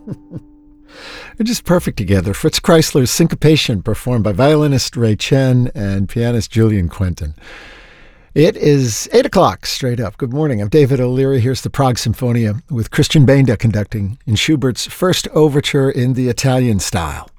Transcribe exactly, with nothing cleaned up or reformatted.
They're just perfect together. Fritz Kreisler's Syncopation, performed by violinist Ray Chen and pianist Julian Quentin. It is eight o'clock, straight up. Good morning. I'm David O'Leary. Here's the Prague Symphonia with Christian Benda conducting in Schubert's first overture in the Italian style.